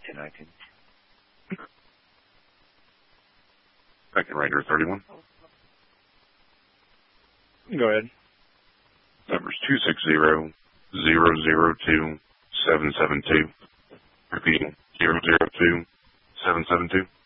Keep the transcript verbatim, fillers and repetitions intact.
ten nineteen. Second Ranger thirty-one. Go ahead. Numbers two six zero, zero zero two, seven seven two. Repeating, zero zero two, seven seven two.